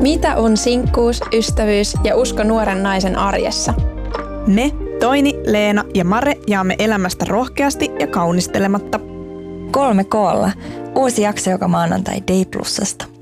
Mitä on sinkkuus, ystävyys ja usko nuoren naisen arjessa? Me, Toini, Leena ja Mare jaamme elämästä rohkeasti ja kaunistelematta. 3K:lla. Uusi jakso joka maanantai Day Plusasta.